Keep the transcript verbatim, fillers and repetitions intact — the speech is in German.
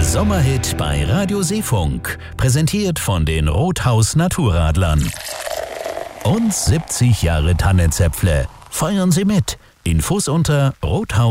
Sommerhit bei Radio Seefunk, präsentiert von den Rothaus Naturradlern. Und siebzig Jahre Tannenzäpfle. Feiern Sie mit. Infos unter rothaus